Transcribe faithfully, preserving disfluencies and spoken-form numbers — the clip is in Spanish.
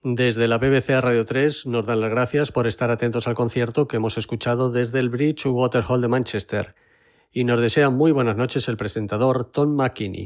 Desde la B B C a Radio tres nos dan las gracias por estar atentos al concierto que hemos escuchado desde el Bridgewater Hall de Manchester y nos desea muy buenas noches el presentador Tom McKinney.